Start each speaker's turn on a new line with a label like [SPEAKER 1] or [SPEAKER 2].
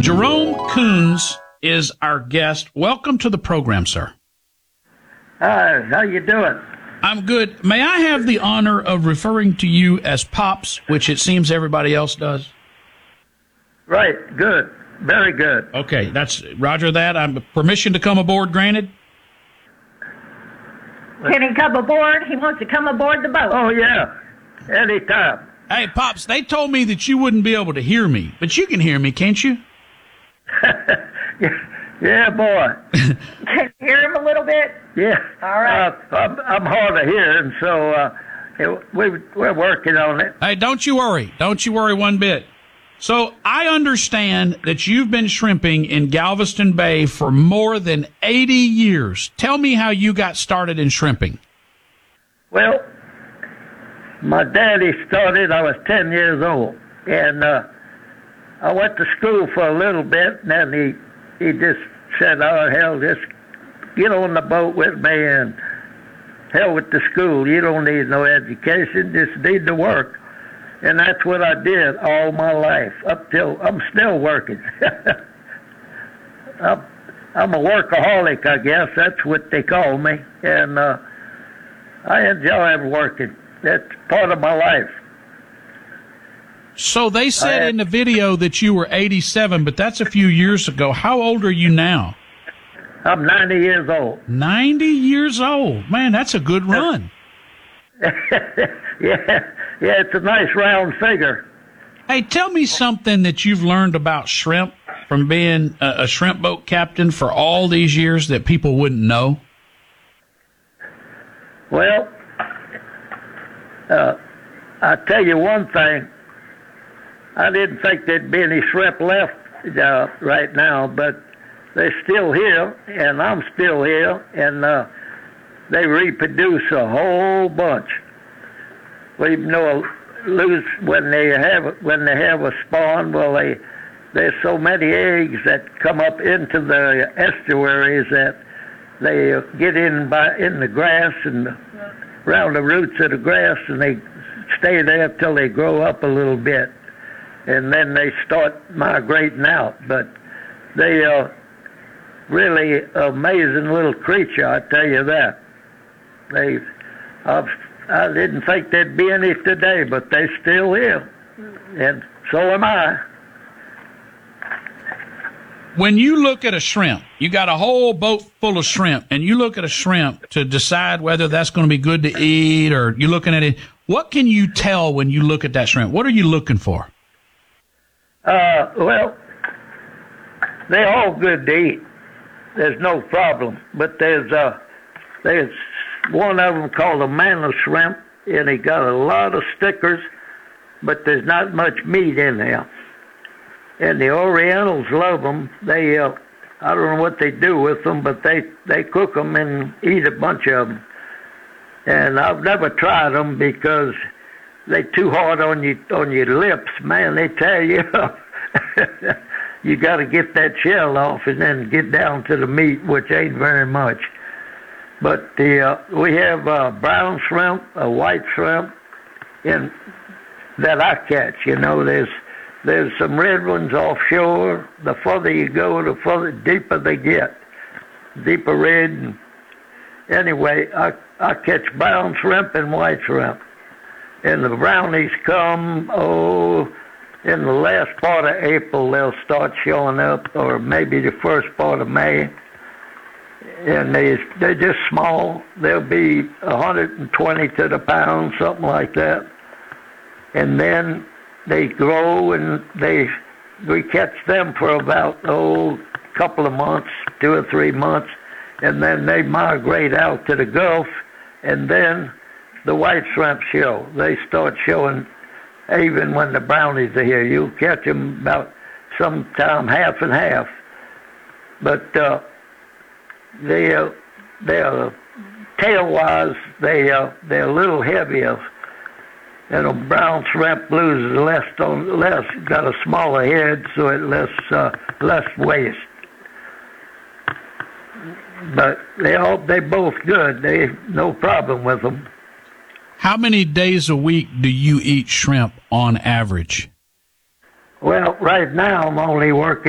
[SPEAKER 1] Jerome Coons is our guest. Welcome to the program, sir.
[SPEAKER 2] Hi, how you doing?
[SPEAKER 1] I'm good. May I have the honor of referring to you as Pops, which it seems everybody else does?
[SPEAKER 2] Right, good. Very good.
[SPEAKER 1] Okay, that's roger that. I'm permission to come aboard granted?
[SPEAKER 3] Can he come aboard? He wants to come aboard the boat.
[SPEAKER 2] Oh, yeah. Anytime.
[SPEAKER 1] Hey, Pops, they told me that you wouldn't be able to hear me, but you can hear me, can't you?
[SPEAKER 2] Yeah, boy.
[SPEAKER 3] Can you hear him a little bit?
[SPEAKER 2] Yeah.
[SPEAKER 3] All right.
[SPEAKER 2] I'm hard of hearing, so we're working on it.
[SPEAKER 1] Hey, don't you worry. Don't you worry one bit. So I understand that you've been shrimping in Galveston Bay for more than 80 years. Tell me how you got started in shrimping.
[SPEAKER 2] Well, my daddy started, I was 10 years old, and I went to school for a little bit, and then he just said, oh, hell, just get on the boat with me and hell with the school. You don't need no education, just need to work. And that's what I did all my life, up till I'm still working. I'm a workaholic, I guess. That's what they call me. And I enjoy working. That's part of my life.
[SPEAKER 1] So they said in the video that you were 87, but that's a few years ago. How old are you now?
[SPEAKER 2] I'm 90 years old.
[SPEAKER 1] 90 years old. Man, that's a good run.
[SPEAKER 2] Yeah, it's a nice round figure.
[SPEAKER 1] Hey, tell me something that you've learned about shrimp from being a shrimp boat captain for all these years that people wouldn't know.
[SPEAKER 2] Well, I'll tell you one thing. I didn't think there'd be any shrimp left right now, but they're still here, and I'm still here, and they reproduce a whole bunch. We know when they have a spawn. Well, there's so many eggs that come up into the estuaries that they get in the grass and around the roots of the grass, and they stay there till they grow up a little bit, and then they start migrating out. But they are really amazing little creature, I tell you that. I didn't think there'd be any today, but they're still here, and so am I.
[SPEAKER 1] When you look at a shrimp, you got a whole boat full of shrimp, and you look at a shrimp to decide whether that's going to be good to eat, or you're looking at it. What can you tell when you look at that shrimp? What are you looking for?
[SPEAKER 2] Well, they're all good to eat. There's no problem. But there's one of them called a manna shrimp, and he got a lot of stickers, but there's not much meat in there. And the Orientals love them. They, I don't know what they do with them, but they cook them and eat a bunch of them. And I've never tried them because they're too hard on your lips, man. They tear you up. You got to get that shell off and then get down to the meat, which ain't very much. But we have brown shrimp, a white shrimp, and that I catch. You know, there's some red ones offshore. The further you go, the further deeper they get, deeper red. And anyway, I catch brown shrimp and white shrimp, and the brownies come in the last part of April. They'll start showing up, or maybe the first part of May. And they're just small. They'll be 120 to the pound, something like that. And then they grow, and we catch them for about a couple of months, 2 or 3 months, and then they migrate out to the Gulf, and then the white shrimp show. They start showing even when the brownies are here. You'll catch them about sometime half and half. But they're tail-wise, they're a little heavier. And a brown shrimp blues is got a smaller head, so it less waste. But they both good. They no problem with them.
[SPEAKER 1] How many days a week do you eat shrimp on average?
[SPEAKER 2] Well, right now I'm only working